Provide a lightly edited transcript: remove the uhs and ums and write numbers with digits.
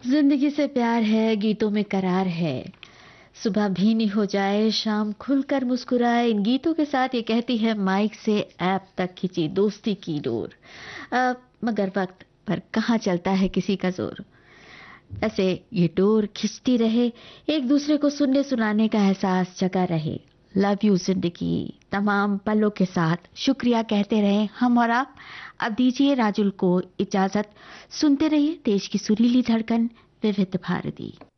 जिंदगी से प्यार है, गीतों में करार है। सुबह भीनी हो जाए, शाम खुलकर मुस्कुराए, इन गीतों के साथ ये कहती है माइक से ऐप तक खिंची दोस्ती की डोर। मगर वक्त पर कहाँ चलता है किसी का जोर। ऐसे ये डोर खिंचती रहे, एक दूसरे को सुनने सुनाने का एहसास जगा रहे। लव यू जिंदगी तमाम पलों के साथ शुक्रिया कहते रहे हम और आप। अब दीजिए राजुल को इजाजत। सुनते रहिए देश की सुरीली धड़कन विविध भारती।